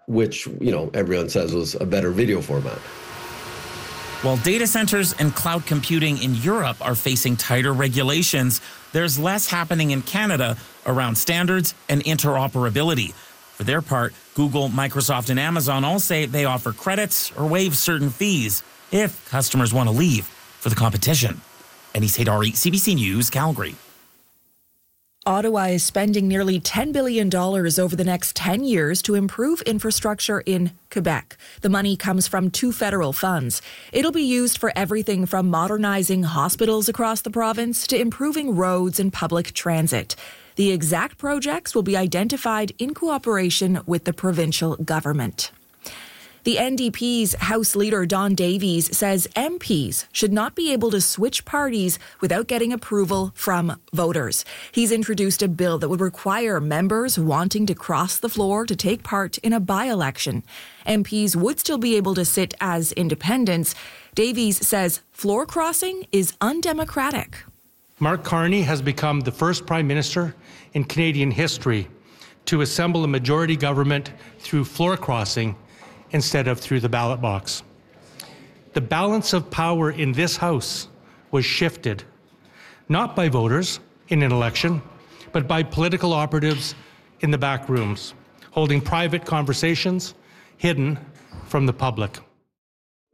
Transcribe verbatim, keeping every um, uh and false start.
which, you know, everyone says was a better video format. While data centers and cloud computing in Europe are facing tighter regulations, there's less happening in Canada around standards and interoperability. For their part, Google, Microsoft, and Amazon all say they offer credits or waive certain fees if customers want to leave for the competition. Anis Haydari, C B C News, Calgary. Ottawa is spending nearly ten billion dollars over the next ten years to improve infrastructure in Quebec. The money comes from two federal funds. It'll be used for everything from modernizing hospitals across the province to improving roads and public transit. The exact projects will be identified in cooperation with the provincial government. The N D P's House Leader Don Davies says M Ps should not be able to switch parties without getting approval from voters. He's introduced a bill that would require members wanting to cross the floor to take part in a by-election. M Ps would still be able to sit as independents. Davies says floor crossing is undemocratic. Mark Carney has become the first Prime Minister in Canadian history to assemble a majority government through floor crossing instead of through the ballot box. The balance of power in this House was shifted, not by voters in an election, but by political operatives in the back rooms, holding private conversations hidden from the public.